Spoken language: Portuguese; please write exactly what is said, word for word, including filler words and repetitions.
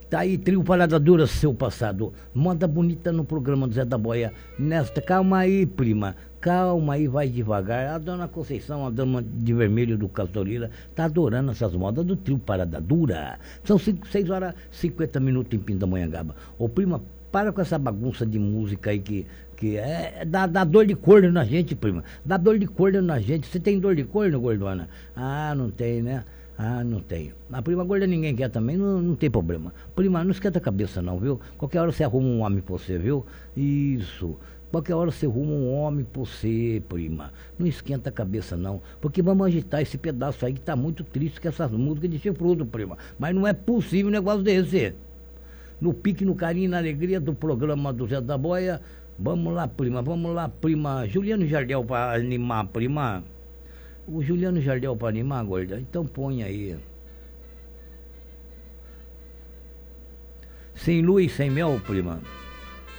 Tá aí, trio Parada Dura, seu passado. Moda bonita no programa do Zé da Boia. Nesta, calma aí, prima. Calma aí, vai devagar. A dona Conceição, a dama de vermelho do Castorila, tá adorando essas modas do trio Parada Dura. São cinco, seis horas e cinquenta minutos em Pindamonhangaba. Ô, prima, para com essa bagunça de música aí que, que é, dá, dá dor de corno na gente, prima. Dá dor de corno na gente. Você tem dor de corno, gordona? Ah, não tem, né? Ah, não tenho. A prima gorda ninguém quer também, não, não tem problema. Prima, não esquenta a cabeça não, viu? Qualquer hora você arruma um homem pra você, viu? Isso. Qualquer hora você arruma um homem pra você, prima. Não esquenta a cabeça não. Porque vamos agitar esse pedaço aí que tá muito triste com essas músicas de chifrudo, prima. Mas não é possível um negócio desse. No pique, no carinho e na alegria do programa do Zé da Boia. Vamos lá, prima, vamos lá, prima. Juliano Jardel pra animar, prima. O Juliano Jardel para animar, gorda? Então põe aí. Sem luz, sem mel, prima.